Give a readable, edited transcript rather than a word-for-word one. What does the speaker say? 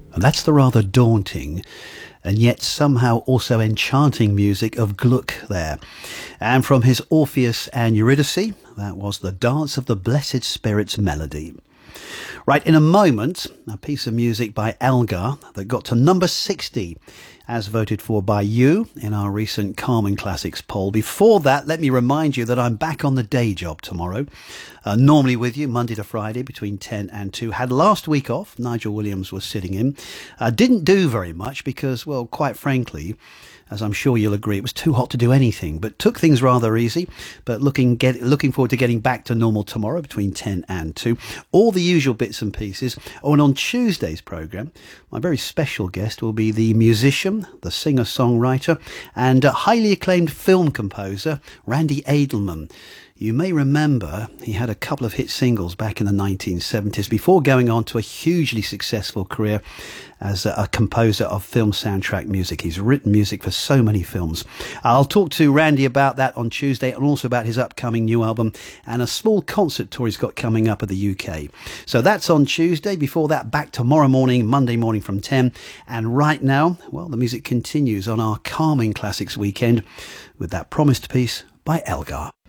And that's the rather daunting and yet somehow also enchanting music of Gluck there. And from his Orpheus and Eurydice, that was the Dance of the Blessed Spirit's melody. Right, in a moment, a piece of music by Elgar that got to number 60, as voted for by you in our recent Carmen Classics poll. Before that, let me remind you that I'm back on the day job tomorrow, normally with you Monday to Friday between 10 and 2. Had last week off, Nigel Williams was sitting in. Didn't do very much because, well, quite frankly, as I'm sure you'll agree, it was too hot to do anything, but took things rather easy. But looking forward to getting back to normal tomorrow between 10 and 2. All the usual bits and pieces. Oh, and on Tuesday's programme, my very special guest will be the musician, the singer-songwriter, and highly acclaimed film composer, Randy Edelman. You may remember he had a couple of hit singles back in the 1970s before going on to a hugely successful career as a composer of film soundtrack music. He's written music for so many films. I'll talk to Randy about that on Tuesday and also about his upcoming new album and a small concert tour he's got coming up at the UK. So that's on Tuesday. Before that, back tomorrow morning, Monday morning from 10. And right now, well, the music continues on our Carmen Classics weekend with that promised piece by Elgar.